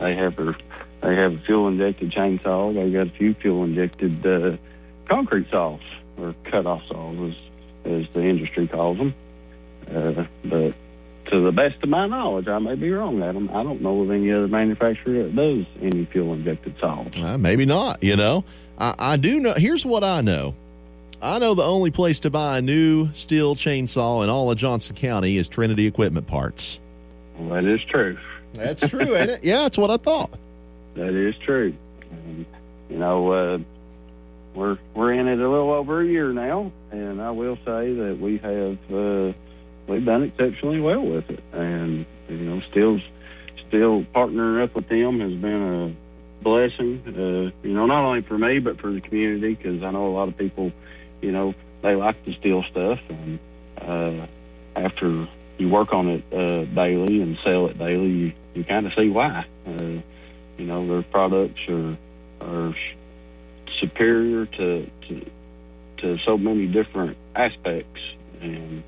they have a fuel injected chainsaw. They got a few fuel injected concrete saws, or cut-off saws, as the industry calls them. But to the best of my knowledge, I may be wrong, Adam, I don't know of any other manufacturer that does any fuel-injected saws. Maybe not, I do know. Here's what I know. I know the only place to buy a new Stihl chainsaw in all of Johnson County is Trinity Equipment Parts. Well, that is true. That's true, ain't it? Yeah, that's what I thought. That is true. We're in it a little over a year now, and I will say that we've done exceptionally well with it. And still partnering up with them has been a blessing. Not only for me but for the community, because I know a lot of people, they like the Stihl stuff, and after you work on it daily and sell it daily, you kind of see why. Their products are superior to so many different aspects, and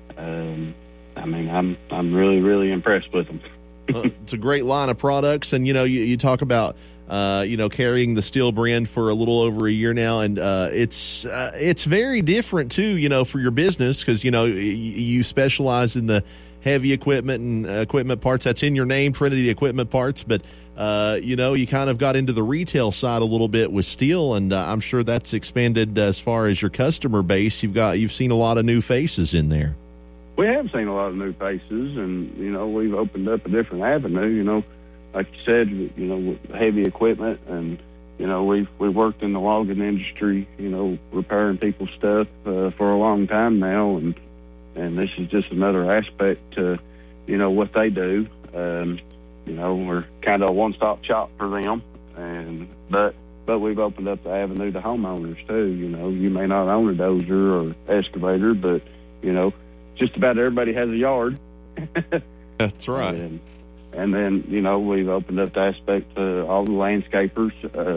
I'm really, really impressed with them. It's a great line of products, and you talk about carrying the Stihl brand for a little over a year now, and it's very different too, for your business, because you specialize in the heavy equipment and equipment parts. That's in your name, Trinity Equipment Parts, but you kind of got into the retail side a little bit with Stihl, and I'm sure that's expanded as far as your customer base. You've seen a lot of new faces in there. We have seen a lot of new faces, and we've opened up a different avenue. Like you said, with heavy equipment, and we've worked in the logging industry, repairing people's stuff for a long time now, and this is just another aspect to what they do. We're kind of a one-stop shop for them, but we've opened up the avenue to homeowners too. You may not own a dozer or excavator, but just about everybody has a yard. That's right. And then, we've opened up the aspect to all the landscapers.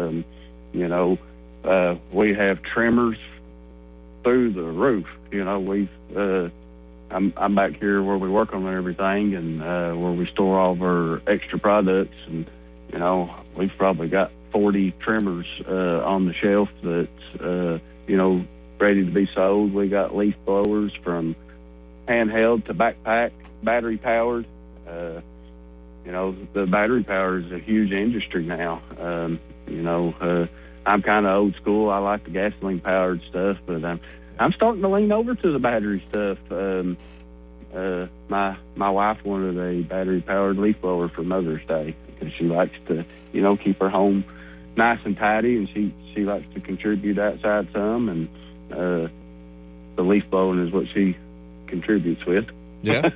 We have trimmers through the roof. I'm back here where we work on everything, and where we store all of our extra products. And, we've probably got 40 trimmers on the shelf that's, ready to be sold. We got leaf blowers from handheld to backpack, battery powered. The battery power is a huge industry now. I'm kind of old school. I like the gasoline powered stuff, but I'm starting to lean over to the battery stuff. My wife wanted a battery powered leaf blower for Mother's Day, because she likes to, keep her home nice and tidy, and she likes to contribute outside some, and the leaf blowing is what she contributes with. Yeah.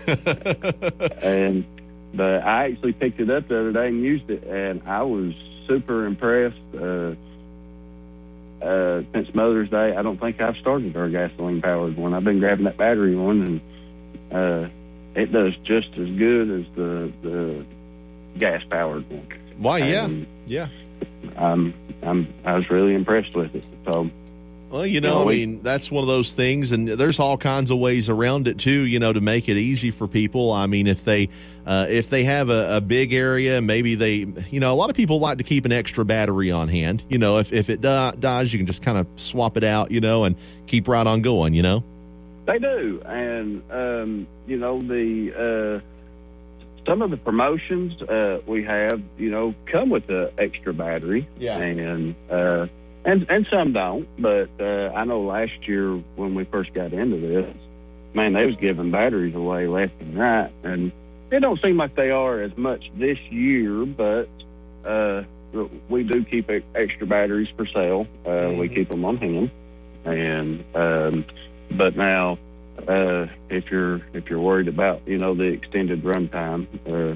But I actually picked it up the other day and used it, and I was super impressed. Since Mother's Day, I don't think I've started our gasoline-powered one. I've been grabbing that battery one, and it does just as good as the gas-powered one. Why, yeah. I was really impressed with it. So, well, that's one of those things, and there's all kinds of ways around it too, to make it easy for people. If they have a big area, maybe a lot of people like to keep an extra battery on hand. If it dies, you can just kind of swap it out, and keep right on going, They do. And, some of the promotions we have, come with the extra battery. Yeah. And some don't, but I know last year when we first got into this, man, they was giving batteries away left and right, and it don't seem like they are as much this year, but we do keep extra batteries for sale. We keep them on hand, and but now if you're worried about the extended runtime,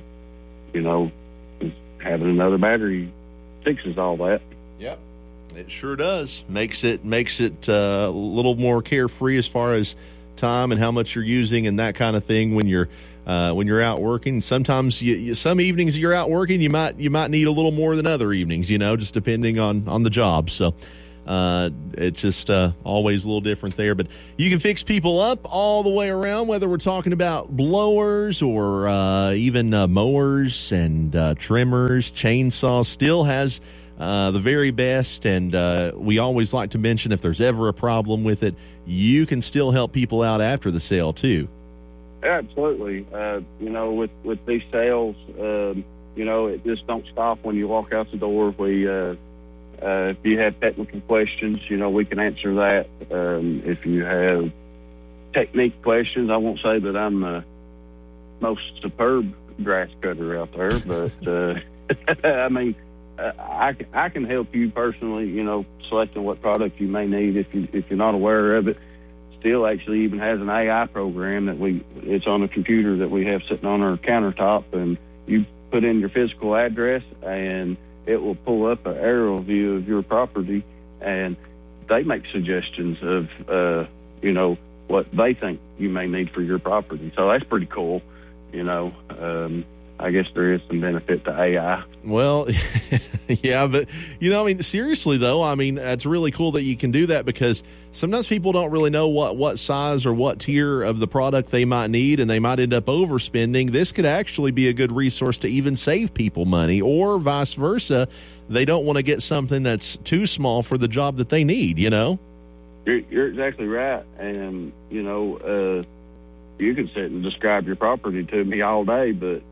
having another battery fixes all that. Yep. It sure does. Makes it a little more carefree as far as time and how much you're using and that kind of thing when you're out working. Sometimes some evenings you're out working, you might need a little more than other evenings, just depending on the job. So It's just always a little different there. But you can fix people up all the way around, whether we're talking about blowers or even mowers and trimmers, chainsaws. Still has the very best, and we always like to mention if there's ever a problem with it, you can still help people out after the sale too. Absolutely. With these sales, it just don't stop when you walk out the door. If you have technical questions, we can answer that. If you have technique questions, I won't say that I'm the most superb grass cutter out there, but I mean, I can help you personally, selecting what product you may need if you're not aware of it. Still actually even has an AI program it's on a computer that we have sitting on our countertop, and you put in your physical address and it will pull up an aerial view of your property, and they make suggestions of, what they think you may need for your property. So that's pretty cool. I guess there is some benefit to AI. Well, yeah, but, seriously, though, it's really cool that you can do that, because sometimes people don't really know what size or what tier of the product they might need, and they might end up overspending. This could actually be a good resource to even save people money, or vice versa. They don't want to get something that's too small for the job that they need, You're exactly right. And, you can sit and describe your property to me all day, but,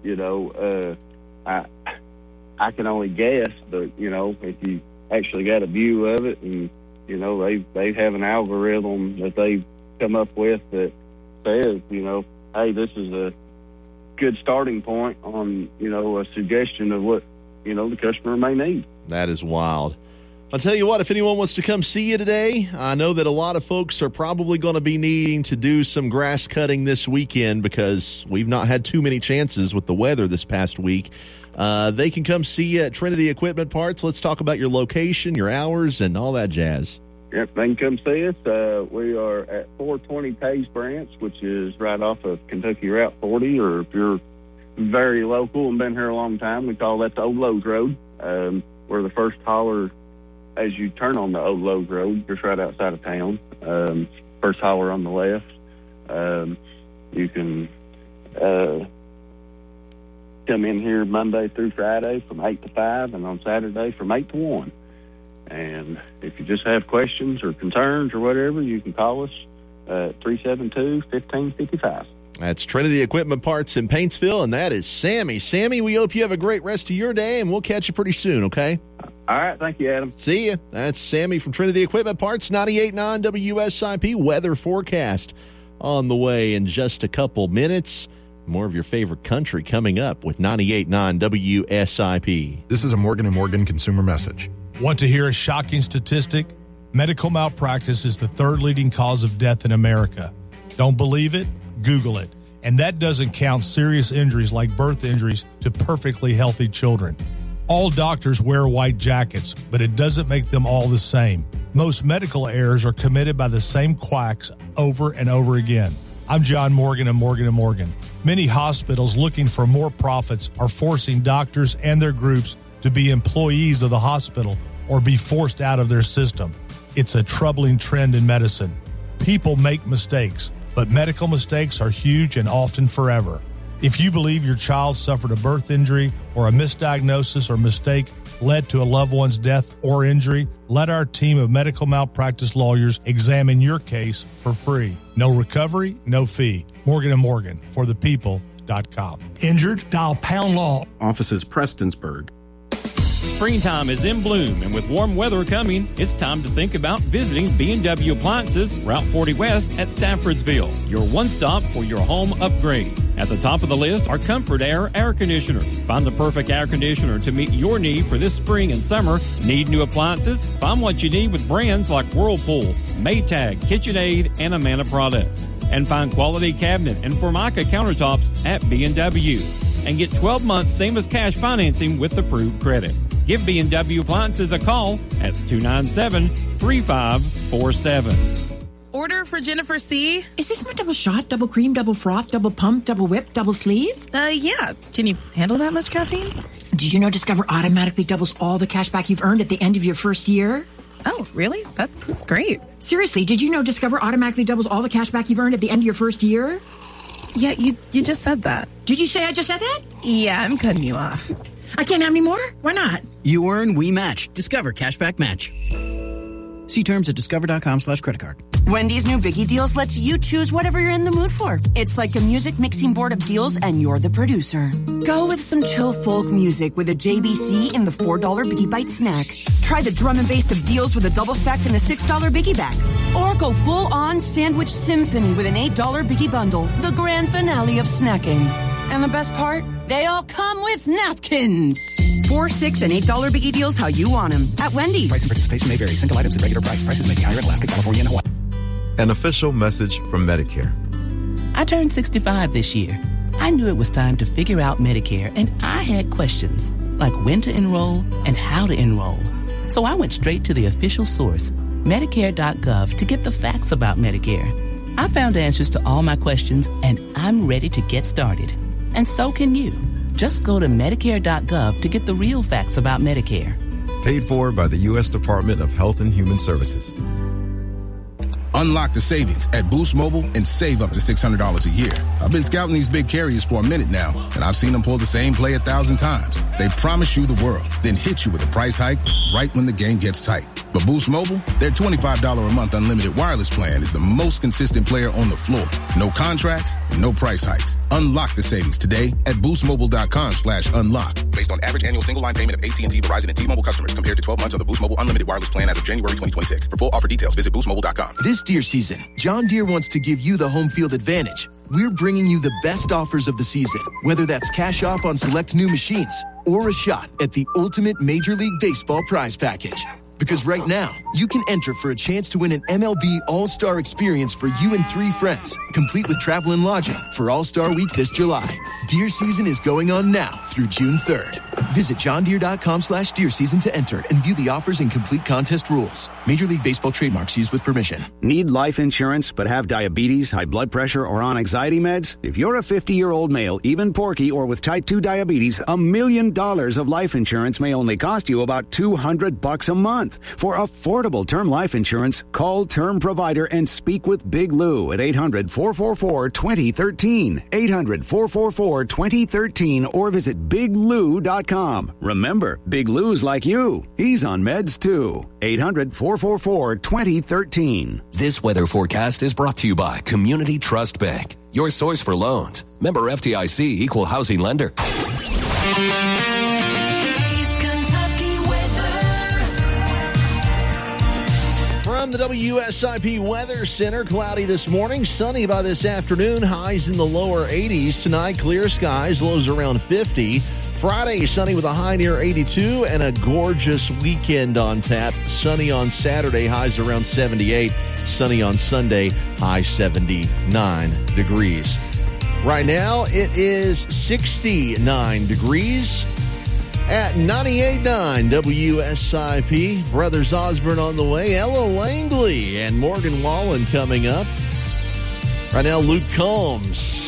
I can only guess, but, if you actually got a view of it, and, they have an algorithm that they've come up with that says, hey, this is a good starting point on, a suggestion of what, the customer may need. That is wild. I'll tell you what, if anyone wants to come see you today, I know that a lot of folks are probably going to be needing to do some grass cutting this weekend, because we've not had too many chances with the weather this past week. They can come see you at Trinity Equipment Parts. Let's talk about your location, your hours, and all that jazz. Yep, they can come see us. We are at 420 Tays Branch, which is right off of Kentucky Route 40, or if you're very local and been here a long time, we call that the Old Lowe's Road. We're the first holler as you turn on the Old Lowe's Road, just right outside of town. First holler on the left. You can come in here Monday through Friday from 8 to 5, and on Saturday from 8 to 1. And if you just have questions or concerns or whatever, you can call us at 372-1555. That's Trinity Equipment Parts in Paintsville, and that is Sammy. Sammy, we hope you have a great rest of your day, and we'll catch you pretty soon, okay? All right. Thank you, Adam. See you. That's Sammy from Trinity Equipment Parts, 98.9 WSIP weather forecast on the way in just a couple minutes. More of your favorite country coming up with 98.9 WSIP. This is a Morgan & Morgan consumer message. Want to hear a shocking statistic? Medical malpractice is the third leading cause of death in America. Don't believe it? Google it. And that doesn't count serious injuries like birth injuries to perfectly healthy children. All doctors wear white jackets, but it doesn't make them all the same. Most medical errors are committed by the same quacks over and over again. I'm John Morgan of Morgan & Morgan. Many hospitals looking for more profits are forcing doctors and their groups to be employees of the hospital or be forced out of their system. It's a troubling trend in medicine. People make mistakes, but medical mistakes are huge and often forever. If you believe your child suffered a birth injury or a misdiagnosis or mistake led to a loved one's death or injury, let our team of medical malpractice lawyers examine your case for free. No recovery, no fee. Morgan & Morgan, for the people.com. Injured? Dial pound law. Offices Prestonsburg. Springtime is in bloom, and with warm weather coming, it's time to think about visiting B&W Appliances, Route 40 West at Staffordsville, your one-stop for your home upgrade. At the top of the list are Comfort Air air conditioners. Find the perfect air conditioner to meet your need for this spring and summer. Need new appliances? Find what you need with brands like Whirlpool, Maytag, KitchenAid, and Amana products. And find quality cabinet and Formica countertops at B&W. And get 12 months same as cash financing with approved credit. Give B&W Appliances a call at 297-3547. Order for Jennifer C. Is this my double shot, double cream, double froth, double pump, double whip, double sleeve? Yeah. Can you handle that much caffeine? Did you know Discover automatically doubles all the cash back you've earned at the end of your first year? Oh, really? That's great. Seriously, did you know Discover automatically doubles all the cash back you've earned at the end of your first year? Yeah, you just said that. Did you say I just said that? Yeah, I'm cutting you off. I can't have any more? Why not? You earn, we match. Discover Cashback Match. See terms at discover.com/creditcard. Wendy's new Biggie Deals lets you choose whatever you're in the mood for. It's like a music mixing board of deals, and you're the producer. Go with some chill folk music with a JBC in the $4 Biggie Bite snack. Try the drum and bass of deals with a double stack and a $6 Biggie bag. Or go full-on sandwich symphony with an $8 Biggie bundle, the grand finale of snacking. And the best part? They all come with napkins. $4, $6, and $8 Biggie Deals how you want them at Wendy's. Price and participation may vary. Single items at regular price. Prices may be higher in Alaska, California, and Hawaii. An official message from Medicare. I turned 65 this year. I knew it was time to figure out Medicare, and I had questions, like when to enroll and how to enroll. So I went straight to the official source, Medicare.gov, to get the facts about Medicare. I found answers to all my questions, and I'm ready to get started. And so can you. Just go to Medicare.gov to get the real facts about Medicare. Paid for by the U.S. Department of Health and Human Services. Unlock the savings at Boost Mobile and save up to $600 a year. I've been scouting these big carriers for a minute now, and I've seen them pull the same play 1,000 times. They promise you the world, then hit you with a price hike right when the game gets tight. But Boost Mobile, their $25 a month unlimited wireless plan is the most consistent player on the floor. No contracts, no price hikes. Unlock the savings today at boostmobile.com/unlock. Based on average annual single line payment of AT&T, Verizon, and T-Mobile customers compared to 12 months on the Boost Mobile unlimited wireless plan as of January 2026. For full offer details, visit boostmobile.com. This deer season, John Deere wants to give you the home field advantage. We're bringing you the best offers of the season, whether that's cash off on select new machines or a shot at the ultimate Major League Baseball prize package. Because right now, you can enter for a chance to win an MLB All-Star experience for you and 3 friends, complete with travel and lodging for All-Star Week this July. Deer season is going on now through June 3rd. Visit johndeere.com/deer season to enter and view the offers and complete contest rules. Major League Baseball trademarks used with permission. Need life insurance but have diabetes, high blood pressure, or on anxiety meds? If you're a 50-year-old male, even porky, or with type 2 diabetes, $1 million of life insurance may only cost you about $200 a month. For affordable term life insurance, call Term Provider and speak with Big Lou at 800-444-2013. 800-444-2013 or visit biglou.com. Remember, Big Lou's like you. He's on meds too. 800-444-2013. This weather forecast is brought to you by Community Trust Bank, your source for loans. Member FDIC, equal housing lender. From the WSIP Weather Center, cloudy this morning, sunny by this afternoon, highs in the lower 80s. Tonight, clear skies, lows around 50. Friday, sunny with a high near 82, and a gorgeous weekend on tap. Sunny on Saturday, highs around 78. Sunny on Sunday, high 79 degrees. Right now, it is 69 degrees. At 98.9 WSIP, Brothers Osborne on the way, Ella Langley and Morgan Wallen coming up. Right now, Luke Combs